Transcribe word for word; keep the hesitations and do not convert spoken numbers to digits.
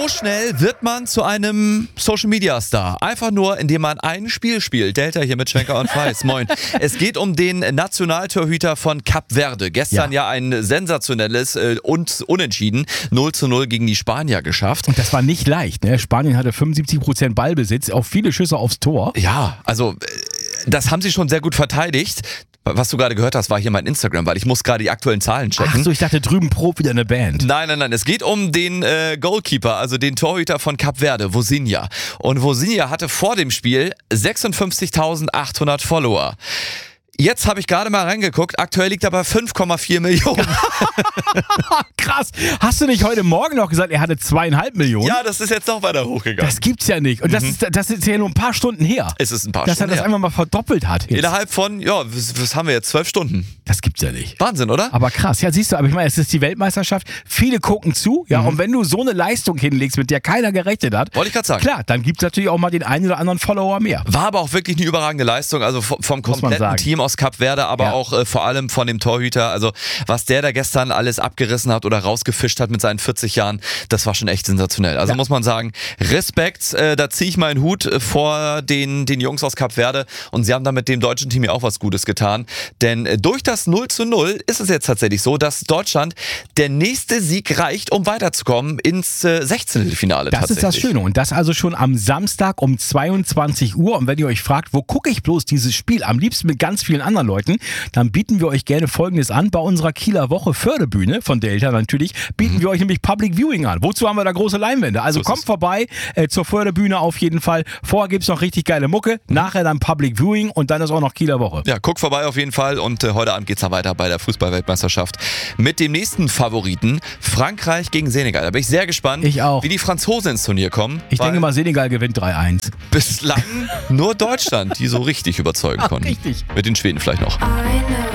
So schnell wird man zu einem Social-Media-Star. Einfach nur, indem man ein Spiel spielt. Delta hier mit Schenker und Feis. Moin. Es geht um den Nationaltorhüter von Kap Verde. Gestern ja, ja ein sensationelles äh, und unentschieden null zu null gegen die Spanier geschafft. Und das war nicht leicht, ne? Spanien hatte fünfundsiebzig Prozent Ballbesitz, auch viele Schüsse aufs Tor. Ja, also das haben sie schon sehr gut verteidigt. Was du gerade gehört hast, war hier mein Instagram, weil ich muss gerade die aktuellen Zahlen checken. Ach so, ich dachte drüben Prob wieder eine Band. Nein, nein, nein. Es geht um den äh, Goalkeeper, also den Torhüter von Kap Verde, Vozinha. Und Vozinha hatte vor dem Spiel sechsundfünfzigtausendachthundert Follower. Jetzt habe ich gerade mal reingeguckt, aktuell liegt er bei fünf Komma vier Millionen. Krass. Hast du nicht heute Morgen noch gesagt, er hatte zweieinhalb Millionen? Ja, das ist jetzt noch weiter hochgegangen. Das gibt's ja nicht. Und mhm. das, ist, das ist ja nur ein paar Stunden her. Es ist ein paar dass Stunden er das her. einfach mal verdoppelt hat. Jetzt. Innerhalb von, ja, was, was haben wir jetzt, zwölf Stunden? Das gibt's ja nicht. Wahnsinn, oder? Aber krass. Ja, siehst du, aber ich meine, es ist die Weltmeisterschaft. Viele gucken zu. Ja, mhm. Und wenn du so eine Leistung hinlegst, mit der keiner gerechnet hat, wollte ich gerade sagen. Klar, dann gibt's natürlich auch mal den einen oder anderen Follower mehr. War aber auch wirklich eine überragende Leistung, also vom, vom kompletten Team aus Kap Verde, aber ja. auch äh, vor allem von dem Torhüter. Also was der da gestern alles abgerissen hat oder rausgefischt hat mit seinen vierzig Jahren, das war schon echt sensationell. Also ja. muss man sagen, Respekt, äh, da ziehe ich meinen Hut äh, vor den, den Jungs aus Kap Verde und sie haben da mit dem deutschen Team ja auch was Gutes getan. Denn äh, durch das null zu null ist es jetzt tatsächlich so, dass Deutschland der nächste Sieg reicht, um weiterzukommen ins äh, Sechzehntelfinale. Das ist das Schöne und das also schon am Samstag um zweiundzwanzig Uhr. Und wenn ihr euch fragt, wo gucke ich bloß dieses Spiel, am liebsten mit ganz vielen anderen Leuten, dann bieten wir euch gerne Folgendes an. Bei unserer Kieler Woche Fördebühne von Delta natürlich, bieten mhm. wir euch nämlich Public Viewing an. Wozu haben wir da große Leinwände? Also so kommt vorbei äh, zur Fördebühne auf jeden Fall. Vorher gibt es noch richtig geile Mucke, mhm. nachher dann Public Viewing und dann ist auch noch Kieler Woche. Ja, guck vorbei auf jeden Fall und äh, heute Abend geht es dann weiter bei der Fußball-Weltmeisterschaft mit dem nächsten Favoriten, Frankreich gegen Senegal. Da bin ich sehr gespannt, ich auch. wie die Franzosen ins Turnier kommen. Ich denke mal, Senegal gewinnt drei eins. Bislang nur Deutschland, die so richtig überzeugen konnten. Ach, richtig. Mit den Schweden vielleicht noch.